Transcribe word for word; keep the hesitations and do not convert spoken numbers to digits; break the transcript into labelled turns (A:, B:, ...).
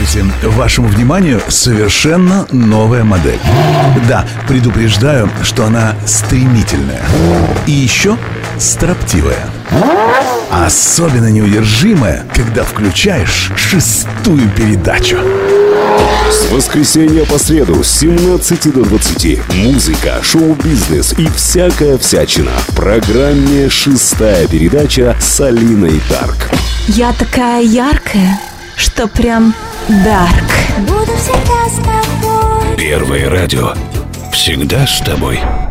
A: Здравствуйте, вашему вниманию совершенно новая модель. Да, предупреждаю, что она стремительная. И еще строптивая. Особенно неудержимая, когда включаешь шестую передачу.
B: С воскресенья по среду с семнадцати до двадцати музыка, шоу-бизнес и всякая всячина в программе «Шестая передача» с Алиной Дарк.
C: Я такая яркая, что прям дарк.
D: Буду всегда с тобой.
B: Первое радио. Всегда с тобой.